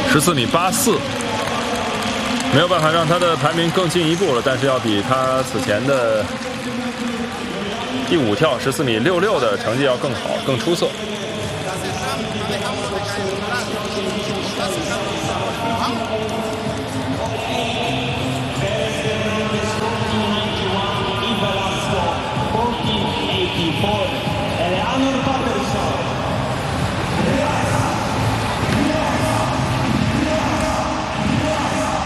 14.84米，没有办法让他的排名更进一步了，但是要比他此前的第5跳14.66米的成绩要更好、更出色。